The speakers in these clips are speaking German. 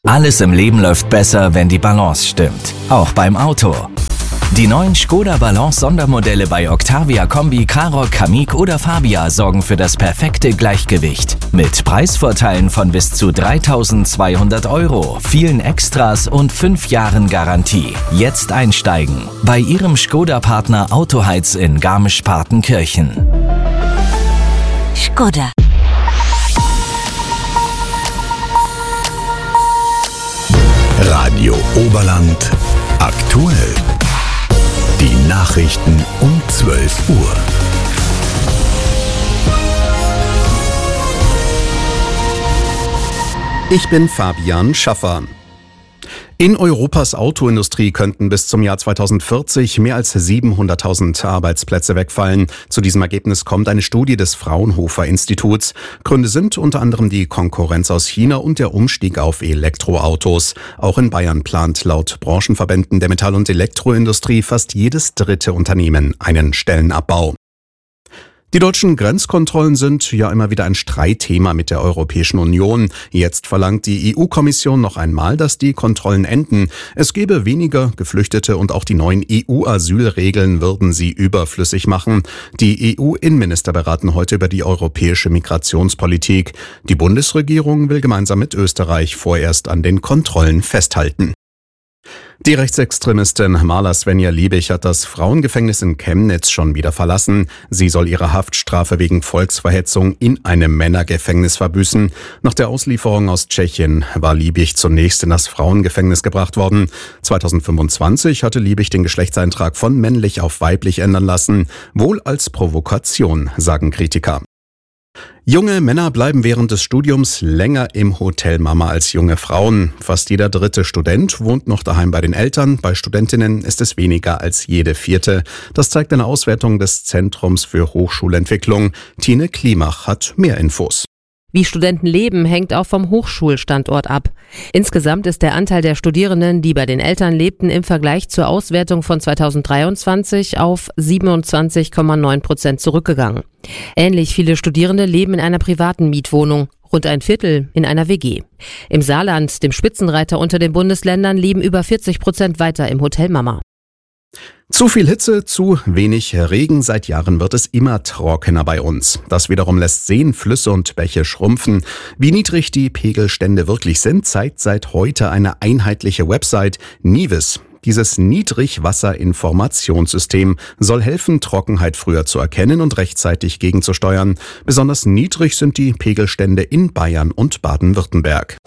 Alles im Leben läuft besser, wenn die Balance stimmt. Auch beim Auto. Die neuen Škoda Balance Sondermodelle bei Octavia Kombi, Karoq, Kamiq oder Fabia sorgen für das perfekte Gleichgewicht. Mit Preisvorteilen von bis zu 3.200 €, vielen Extras und 5 Jahren Garantie. Jetzt einsteigen. Bei Ihrem Škoda-Partner Autoheiz in Garmisch-Partenkirchen. Škoda. Radio Oberland aktuell. Die Nachrichten um 12 Uhr. Ich bin Fabian Schaffer. In Europas Autoindustrie könnten bis zum Jahr 2040 mehr als 700.000 Arbeitsplätze wegfallen. Zu diesem Ergebnis kommt eine Studie des Fraunhofer Instituts. Gründe sind unter anderem die Konkurrenz aus China und der Umstieg auf Elektroautos. Auch in Bayern plant laut Branchenverbänden der Metall- und Elektroindustrie fast jedes dritte Unternehmen einen Stellenabbau. Die deutschen Grenzkontrollen sind ja immer wieder ein Streitthema mit der Europäischen Union. Jetzt verlangt die EU-Kommission noch einmal, dass die Kontrollen enden. Es gebe weniger Geflüchtete und auch die neuen EU-Asylregeln würden sie überflüssig machen. Die EU-Innenminister beraten heute über die europäische Migrationspolitik. Die Bundesregierung will gemeinsam mit Österreich vorerst an den Kontrollen festhalten. Die Rechtsextremistin Marla Svenja Liebig hat das Frauengefängnis in Chemnitz schon wieder verlassen. Sie soll ihre Haftstrafe wegen Volksverhetzung in einem Männergefängnis verbüßen. Nach der Auslieferung aus Tschechien war Liebig zunächst in das Frauengefängnis gebracht worden. 2025 hatte Liebig den Geschlechtseintrag von männlich auf weiblich ändern lassen. Wohl als Provokation, sagen Kritiker. Junge Männer bleiben während des Studiums länger im Hotel Mama als junge Frauen. Fast jeder dritte Student wohnt noch daheim bei den Eltern. Bei Studentinnen ist es weniger als jede vierte. Das zeigt eine Auswertung des Zentrums für Hochschulentwicklung. Tine Klimach hat mehr Infos. Wie Studenten leben, hängt auch vom Hochschulstandort ab. Insgesamt ist der Anteil der Studierenden, die bei den Eltern lebten, im Vergleich zur Auswertung von 2023 auf 27,9% zurückgegangen. Ähnlich viele Studierende leben in einer privaten Mietwohnung, rund ein Viertel in einer WG. Im Saarland, dem Spitzenreiter unter den Bundesländern, leben über 40% weiter im Hotel Mama. Zu viel Hitze, zu wenig Regen. Seit Jahren wird es immer trockener bei uns. Das wiederum lässt Seen, Flüsse und Bäche schrumpfen. Wie niedrig die Pegelstände wirklich sind, zeigt seit heute eine einheitliche Website, Nivis. Dieses Niedrigwasserinformationssystem soll helfen, Trockenheit früher zu erkennen und rechtzeitig gegenzusteuern. Besonders niedrig sind die Pegelstände in Bayern und Baden-Württemberg.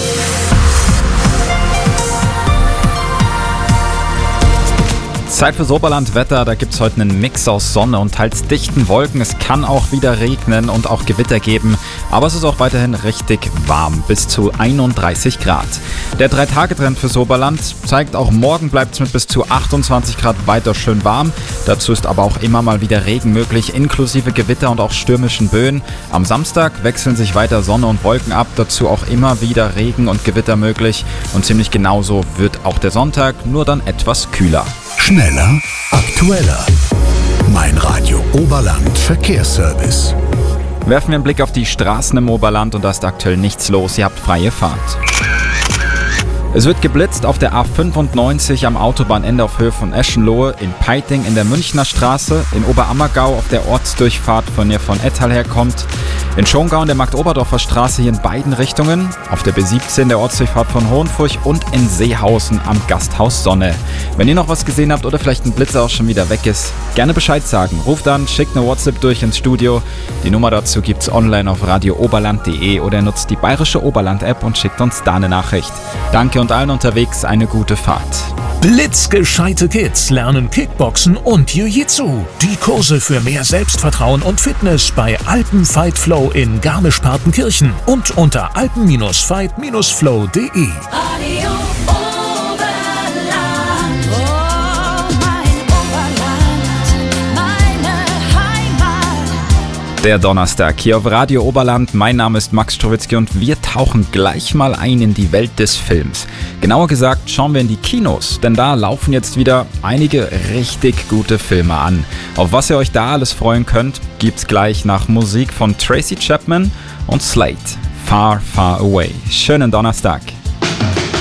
Zeit für Oberlandwetter, da gibt's heute einen Mix aus Sonne und teils dichten Wolken. Es kann auch wieder regnen und auch Gewitter geben, aber es ist auch weiterhin richtig warm, bis zu 31 Grad. Der 3-Tage-Trend fürs Oberland zeigt, auch morgen bleibt es mit bis zu 28 Grad weiter schön warm. Dazu ist aber auch immer mal wieder Regen möglich, inklusive Gewitter und auch stürmischen Böen. Am Samstag wechseln sich weiter Sonne und Wolken ab, dazu auch immer wieder Regen und Gewitter möglich. Und ziemlich genauso wird auch der Sonntag, nur dann etwas kühler. Schneller, aktueller. Mein Radio Oberland Verkehrsservice. Werfen wir einen Blick auf die Straßen im Oberland und da ist aktuell nichts los. Ihr habt freie Fahrt. Es wird geblitzt auf der A95 am Autobahnende auf Höhe von Eschenlohe, in Peiting in der Münchner Straße, in Oberammergau auf der Ortsdurchfahrt, von der von Ettal herkommt, in Schongau in der Markt-Oberdorfer Straße hier in beiden Richtungen, auf der B17 der Ortsdurchfahrt von Hohenfurch und in Seehausen am Gasthaus Sonne. Wenn ihr noch was gesehen habt oder vielleicht ein Blitzer auch schon wieder weg ist, gerne Bescheid sagen. Ruft an, schickt eine WhatsApp durch ins Studio. Die Nummer dazu gibt's online auf radiooberland.de oder nutzt die Bayerische Oberland-App und schickt uns da eine Nachricht. Danke und allen unterwegs eine gute Fahrt. Blitzgescheite Kids lernen Kickboxen und Jiu-Jitsu. Die Kurse für mehr Selbstvertrauen und Fitness bei Alpen Fight Flow in Garmisch-Partenkirchen und unter alpen-fight-flow.de. Der Donnerstag hier auf Radio Oberland. Mein Name ist Max Strowitzki und wir tauchen gleich mal ein in die Welt des Films. Genauer gesagt schauen wir in die Kinos, denn da laufen jetzt wieder einige richtig gute Filme an. Auf was ihr euch da alles freuen könnt, gibt's gleich nach Musik von Tracy Chapman und Slade. Far, Far Away. Schönen Donnerstag.